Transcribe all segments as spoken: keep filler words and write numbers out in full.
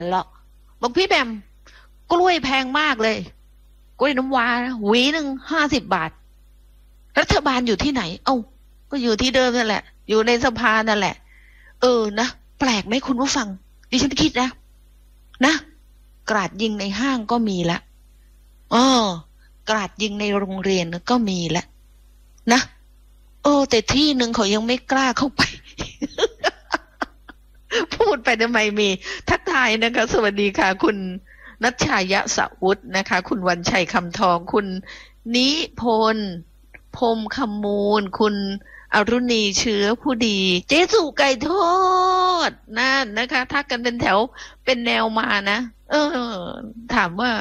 เลาะบอกพี่แบมกล้วยแพงมากเลยกล้วยน้ำว้าหวีหนึ่งห้าสิบบาทรัฐบาลอยู่ที่ไหนเอ้าก็อยู่ที่เดิมนั่นแหละอยู่ในสภานั่นแหละเออนะแปลกไหมคุณผู้ฟังดิฉันคิดนะนะกราดยิงในห้างก็มีละอ๋อกราดยิงในโรงเรียนก็มีละนะโอ้แต่ที่หนึ่งเขายังไม่กล้าเข้าไป พูดไปทำไมมีทักทายนะคะสวัสดีค่ะคุณนัชชายะสวุฒินะคะคุณวันชัยคำทองคุณนิพนธ์พรมคำมูลคุณอรุณีเชื้อผู้ดีเจ๊สุไก่ทอดนั่นนะคะทักกันเป็นแถวเป็นแนวมานะเออถามว่า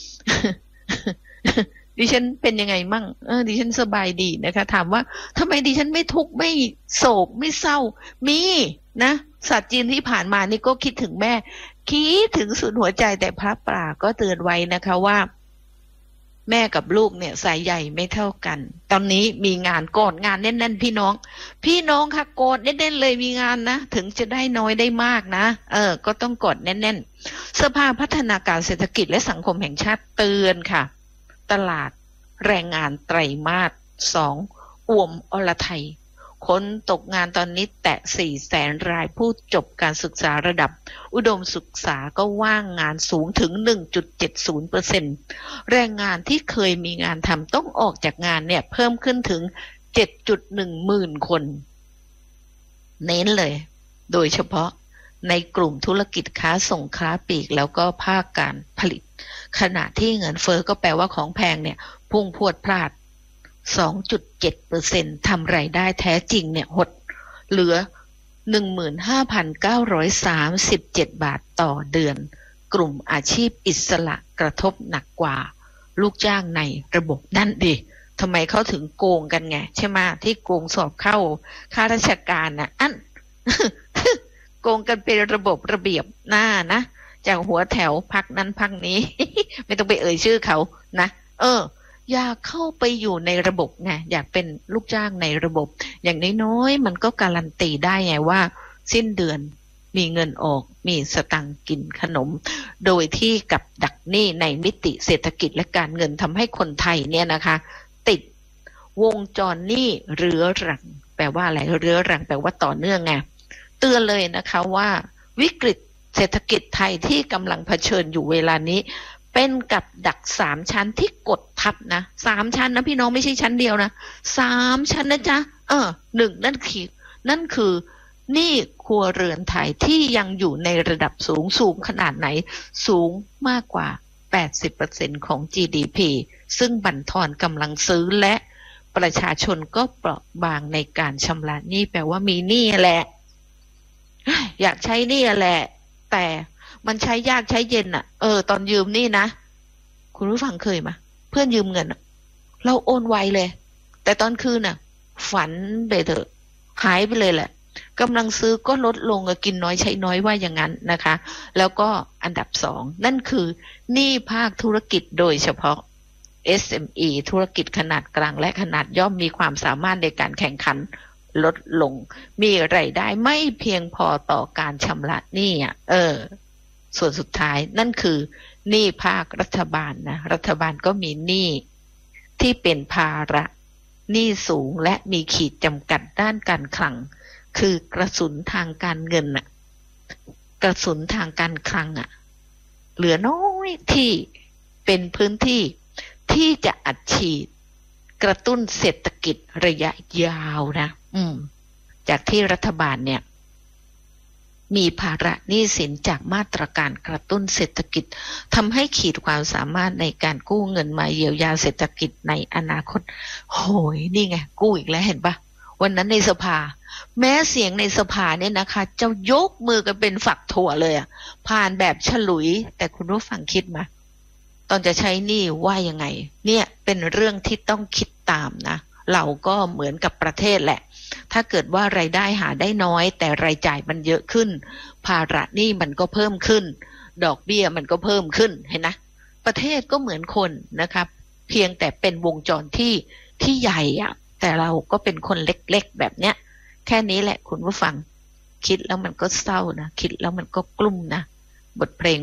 ดิฉันเป็นยังไงมั่งเออดิฉันสบายดีนะคะถามว่าทำไมดิฉันไม่ทุกข์ไม่โศกไม่เศร้ามีนะสัตว์จีนที่ผ่านมานี่ก็คิดถึงแม่คิดถึงสุดหัวใจแต่พระป่าก็เตือนไว้นะคะว่าแม่กับลูกเนี่ยสายใหญ่ไม่เท่ากันตอนนี้มีงานกอดงานแน่นๆพี่น้องพี่น้องค่ะกอดแน่นๆเลยมีงานนะถึงจะได้น้อยได้มากนะเออก็ต้องกอดแน่นๆสภาพัฒนาการเศรษฐกิจและสังคมแห่งชาติเตือนค่ะตลาดแรงงานไตรมาสสองอ่วมอรไทยคนตกงานตอนนี้แตะสี่แสนรายผู้จบการศึกษาระดับอุดมศึกษาก็ว่างงานสูงถึง หนึ่งจุดเจ็ดศูนย์เปอร์เซ็นต์ แรงงานที่เคยมีงานทำต้องออกจากงานเนี่ยเพิ่มขึ้นถึง เจ็ดจุดหนึ่ง หมื่นคนเน้นเลยโดยเฉพาะในกลุ่มธุรกิจค้าส่งค้าปลีกแล้วก็ภาคการผลิตขณะที่เงินเฟ้อก็แปลว่าของแพงเนี่ยพุ่งพรวดพลาด สองจุดเจ็ดเปอร์เซ็นต์ ทำรายได้แท้จริงเนี่ยหดเหลือ หนึ่งหมื่นห้าพันเก้าร้อยสามสิบเจ็ด บาทต่อเดือนกลุ่มอาชีพอิสระกระทบหนักกว่าลูกจ้างในระบบนั่นดิทำไมเขาถึงโกงกันไงใช่ไหมที่โกงสอบเข้าข้าราชการน่ะอัน โกงกันเป็นระบบระเบียบหน้านะจากหัวแถวพักนั้นพักนี้ ไม่ต้องไปเอ่ยชื่อเขานะเอออยากเข้าไปอยู่ในระบบไงอยากเป็นลูกจ้างในระบบอย่างน้อยๆมันก็การันตีได้ไงว่าสิ้นเดือนมีเงินออกมีสตังค์กินขนมโดยที่กับดักหนี้ในมิติเศรษฐกิจและการเงินทำให้คนไทยเนี่ยนะคะติดวงจรหนี้เรื้อรังแปลว่าอะไรเรื้อรังแปลว่าต่อเนื่องไงเตือนเลยนะคะว่าวิกฤตเศรษฐกิจไทยที่กำลังเผชิญอยู่เวลานี้เป็นกับดักสามชั้นที่กดทับนะสามชั้นนะพี่น้องไม่ใช่ชั้นเดียวนะสามชั้นนะจ๊ะเออหนึ่งนั่นคือนั่นคือหนี้ครัวเรือนไทยที่ยังอยู่ในระดับสูงสูงขนาดไหนสูงมากกว่า แปดสิบเปอร์เซ็นต์ ของ จี ดี พี ซึ่งบั่นทอนกำลังซื้อและประชาชนก็เปราะบางในการชำระหนี้แปลว่ามีหนี้แหละอยากใช้หนี้แหละแต่มันใช้ยากใช้เย็นอ่ะเออตอนยืมนี่นะคุณผู้ฟังเคยมาเพื่อนยืมเงินเราโอนไวเลยแต่ตอนคืนน่ะฝันไปเถอะหายไปเลยแหละกำลังซื้อก็ลดลงกินน้อยใช้น้อยว่าอย่างนั้นนะคะแล้วก็อันดับสองนั่นคือหนี้ภาคธุรกิจโดยเฉพาะ เอส เอ็ม อี ธุรกิจขนาดกลางและขนาดย่อมมีความสามารถในการแข่งขันลดลงมีรายได้ไม่เพียงพอต่อการชำระหนี้อ่ะเออส่วนสุดท้ายนั่นคือหนี้ภาครัฐบาลนะรัฐบาลก็มีหนี้ที่เป็นภาระหนี้สูงและมีขีดจำกัดด้านการคลังคือกระสุนทางการเงินน่ะกระสุนทางการคลังอ่ะเหลือน้อยที่เป็นพื้นที่ที่จะอัดฉีดกระตุ้นเศรษฐกิจระยะยาวนะอืมจากที่รัฐบาลเนี่ยมีภาระหนี้สินจากมาตรการกระตุ้นเศรษฐกิจทำให้ขีดความสามารถในการกู้เงินมาเยียวยาเศรษฐกิจในอนาคตโหยนี่ไงกู้อีกแล้วเห็นปะวันนั้นในสภาแม้เสียงในสภาเนี่ยนะคะเจ้ายกมือกันเป็นฝักถั่วเลยอ่ะผ่านแบบฉลุยแต่คุณผู้ฟังคิดมาตอนจะใช้หนี้ว่ายังไงเนี่ยเป็นเรื่องที่ต้องคิดตามนะเราก็เหมือนกับประเทศแหละถ้าเกิดว่ารายได้หาได้น้อยแต่รายจ่ายมันเยอะขึ้นภาระหนี้มันก็เพิ่มขึ้นดอกเบี้ยมันก็เพิ่มขึ้นเห็นนะประเทศก็เหมือนคนนะครับเพียงแต่เป็นวงจรที่ที่ใหญ่อะแต่เราก็เป็นคนเล็กๆแบบเนี้ยแค่นี้แหละคุณผู้ฟังคิดแล้วมันก็เศร้านะคิดแล้วมันก็กลุ้มนะบทเพลง